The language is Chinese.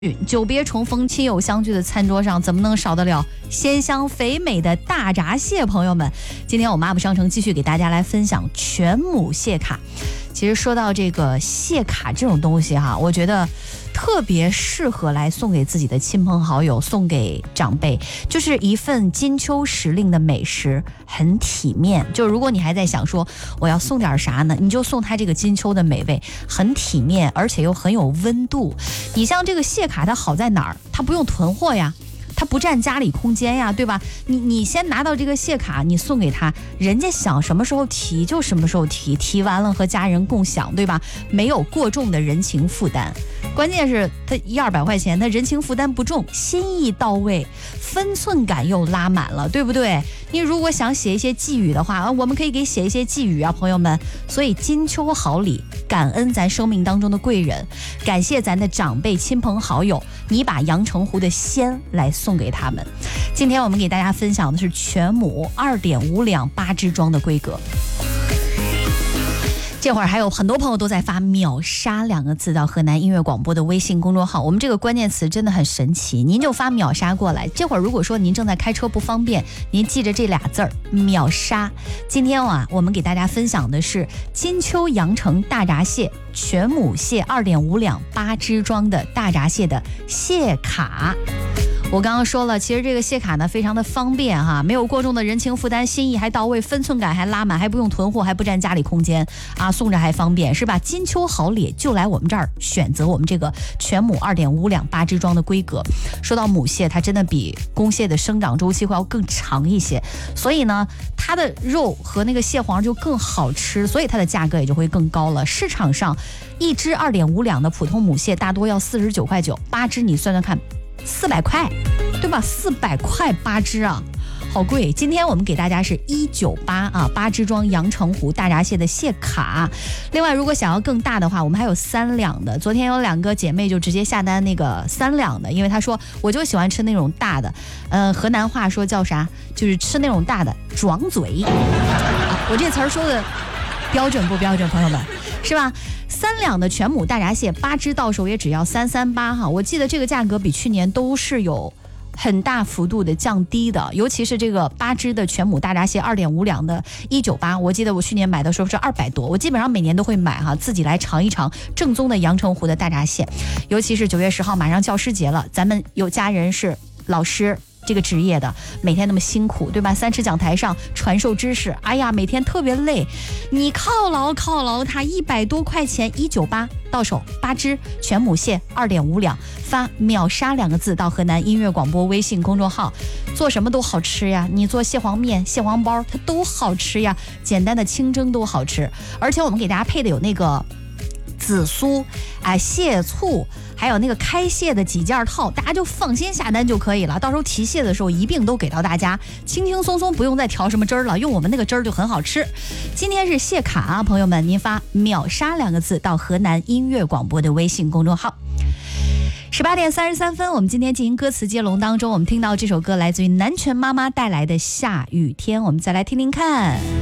久别重逢，亲友相聚的餐桌上，怎么能少得了鲜香肥美的大闸蟹？朋友们，今天我们 UP 商城继续给大家来分享全母蟹卡。其实说到这个蟹卡这种东西哈，我觉得特别适合来送给自己的亲朋好友，送给长辈，就是一份金秋时令的美食，很体面。就如果你还在想说我要送点啥呢，你就送他这个金秋的美味，很体面，而且又很有温度。你像这个蟹卡，它好在哪儿？它不用囤货呀，它不占家里空间呀，对吧？你先拿到这个蟹卡，你送给他，人家想什么时候提就什么时候提，提完了和家人共享，对吧？没有过重的人情负担。关键是它100-200块钱，它人情负担不重，心意到位，分寸感又拉满了，对不对？你如果想写一些寄语的话，我们可以给写一些寄语啊，朋友们。所以金秋好礼，感恩咱生命当中的贵人，感谢咱的长辈亲朋好友，你把阳澄湖的鲜来送给他们。今天我们给大家分享的是全母2.5两8只装的规格。这会儿还有很多朋友都在发秒杀2个字到河南音乐广播的微信公众号，我们这个关键词真的很神奇，您就发秒杀过来。这会儿如果说您正在开车不方便，您记着这俩字儿秒杀。今天我们给大家分享的是金秋阳澄大闸蟹全母蟹2.5两8只装的大闸蟹的蟹卡。我刚刚说了，其实这个蟹卡呢非常的方便哈，没有过重的人情负担，心意还到位，分寸感还拉满，还不用囤货，还不占家里空间啊，送着还方便，是吧？金秋好礼就来我们这儿选择我们这个全母2.5两8只装的规格。说到母蟹，它真的比公蟹的生长周期会要更长一些，所以呢它的肉和那个蟹黄就更好吃，所以它的价格也就会更高了。市场上一只2.5两的普通母蟹大多要49.9块，8只你算算看400块，对吧？400块8只啊，好贵。今天我们给大家是198啊，8只装阳澄湖大闸蟹的蟹卡。另外，如果想要更大的话，我们还有3两的。昨天有2个姐妹就直接下单那个3两的，因为她说我就喜欢吃那种大的，河南话说叫啥？就是吃那种大的壮嘴。我这词儿说的标准不标准，朋友们？是吧？3两的全母大闸蟹8只到手也只要338哈，我记得这个价格比去年都是有很大幅度的降低的，尤其是这个8只的全母大闸蟹2.5两的198，我记得我去年买的时候是200多，我基本上每年都会买哈，自己来尝一尝正宗的阳澄湖的大闸蟹。尤其是9月10号马上教师节了，咱们有家人是老师这个职业的，每天那么辛苦，对吧？3尺讲台上传授知识，哎呀，每天特别累，你犒劳他100多块钱198到手8只全母蟹2.5两，发秒杀2个字到河南音乐广播微信公众号。做什么都好吃呀，你做蟹黄面、蟹黄包它都好吃呀，简单的清蒸都好吃。而且我们给大家配的有那个紫苏蟹醋，还有那个开蟹的几件套，大家就放心下单就可以了。到时候提蟹的时候一并都给到大家，轻轻松松，不用再调什么汁儿了，用我们那个汁儿就很好吃。今天是蟹卡啊，朋友们，您发秒杀2个字到河南音乐广播的微信公众号。18点33分，我们今天进行歌词接龙当中，我们听到这首歌来自于南拳妈妈带来的下雨天，我们再来听听看。